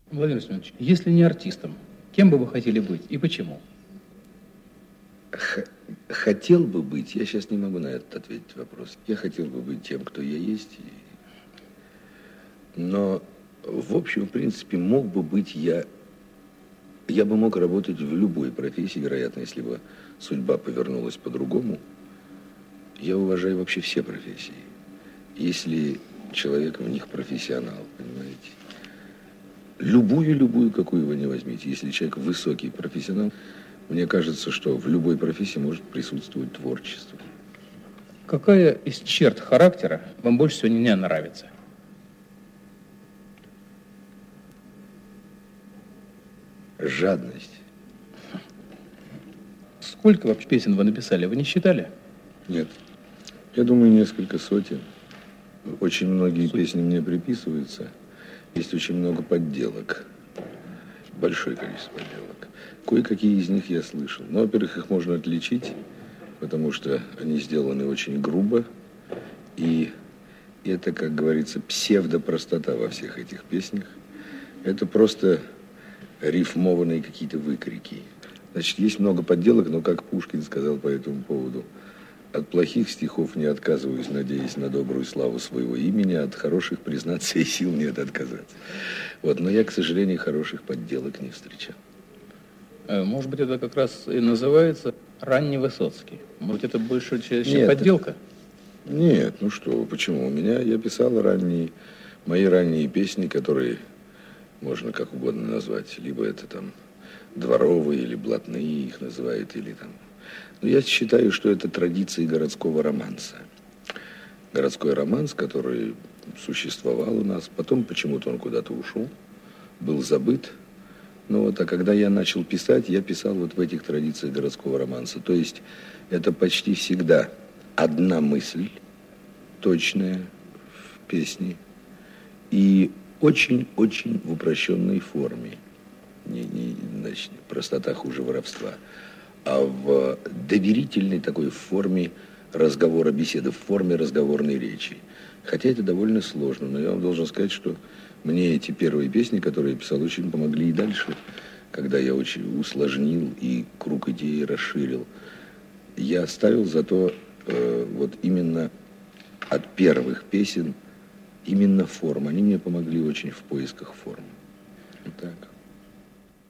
Владимир Семенович, если не артистом, кем бы вы хотели быть и почему? Хотел бы быть, я сейчас не могу на этот ответить вопрос. Я хотел бы быть тем, кто я есть. Но, в общем, в принципе, мог бы быть я бы мог работать в любой профессии, вероятно, если бы судьба повернулась по-другому. Я уважаю вообще все профессии. Если человек в них профессионал, понимаете. Любую, какую вы ни возьмите. Если человек высокий профессионал, мне кажется, что в любой профессии может присутствовать творчество. Какая из черт характера вам больше всего не нравится? Жадность. Сколько вообще песен вы написали, вы не считали? Нет. Я думаю, несколько сотен. Очень многие песни мне приписываются. Есть очень много подделок. Большое количество подделок. Кое-какие из них я слышал. Но, во-первых, их можно отличить, потому что они сделаны очень грубо. И это, как говорится, псевдопростота во всех этих песнях. Это просто рифмованные какие-то выкрики. Значит, есть много подделок, но, как Пушкин сказал по этому поводу, от плохих стихов не отказываюсь, надеясь на добрую славу своего имени, от хороших, признаться, и сил нет отказаться. Вот, но я, к сожалению, хороших подделок не встречал. Может быть, это как раз и называется ранний Высоцкий. Может, это больше, чем Нет, подделка? Нет, ну что, почему? Я писал мои ранние песни, которые можно как угодно назвать. Либо это там дворовые или блатные их называют, или там... Но я считаю, что это традиции городского романса. Городской романс, который существовал у нас, потом почему-то он куда-то ушел, был забыт. Ну вот, а когда я начал писать, я писал вот в этих традициях городского романса. То есть это почти всегда одна мысль, точная в песне, и очень-очень в упрощенной форме. Значит, простота хуже воровства. А в доверительной такой форме разговора, беседы, в форме разговорной речи. Хотя это довольно сложно, но я вам должен сказать, что мне эти первые песни, которые я писал, очень помогли и дальше, когда я очень усложнил и круг идей расширил. Я оставил зато вот именно от первых песен именно форму. Они мне помогли очень в поисках формы. Вот так.